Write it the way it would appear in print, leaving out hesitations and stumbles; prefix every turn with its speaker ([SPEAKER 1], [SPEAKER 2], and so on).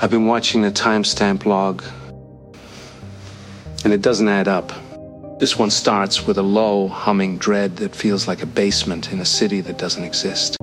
[SPEAKER 1] I've been watching the timestamp log, and it doesn't add up. This one starts with a low, humming dread that feels like a basement in a city that doesn't exist.